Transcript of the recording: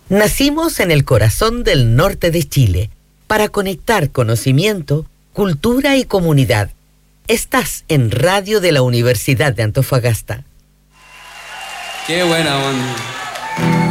Nacimos en el corazón del norte de Chile para conectar conocimiento, cultura y comunidad. Estás en Radio de la Universidad de Antofagasta. Qué buena onda.